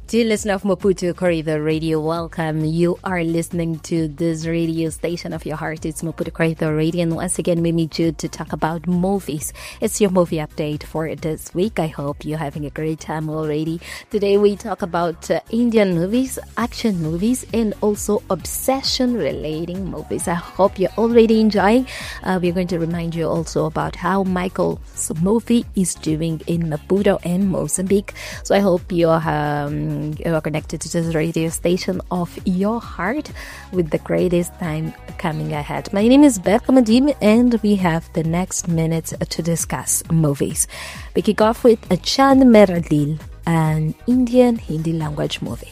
Dear listener of Maputo Corridor Radio, welcome. You are listening to this radio station of your heart. It's Maputo Corridor Radio, and once again we meet you to talk about movies. It's your movie update for this week. I hope you're having a great time already. Today we talk about Indian movies, action movies, and also obsession-relating movies. I hope you're already enjoying. We're going to remind you also about how Michael's movie is doing in Maputo and Mozambique. So I hope you are connected to this radio station of your heart with the greatest time coming ahead. My name is Berka Madim, and we have the next minutes to discuss movies. We kick off with a Chand Mera Dil, an Indian Hindi language movie.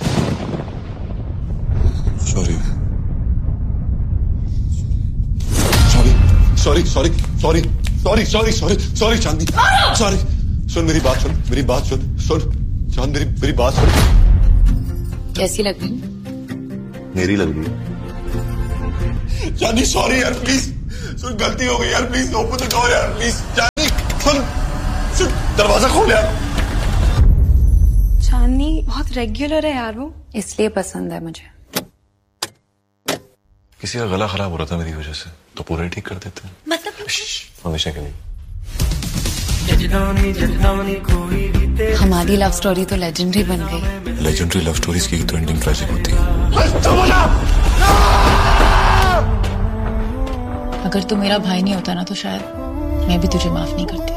Sorry, Chandni. Sorry. सुन मेरी बात सुन चांद मेरी बात सुन. कैसी लग रही? मेरी लग रही है. चांदनी सॉरी यार, प्लीज सुन, गलती हो गई यार, प्लीज ओपन द डोर यार, प्लीज. चांदनी सुन दरवाजा खोल यार. चांदनी बहुत रेगुलर है यार, वो इसलिए पसंद है मुझे. किसी का गला खराब हो रहा था मेरी वजह से, तो पूरा ठीक कर देते हैं. मतलब हमेशा के लिए. हमारी लव स्टोरी तो लेजेंडरी बन गई. लेजेंडरी लव स्टोरीज की तो एंडिंग ट्रेजिक होती है. अगर तू मेरा भाई नहीं होता ना, तो शायद मैं भी तुझे माफ नहीं करती.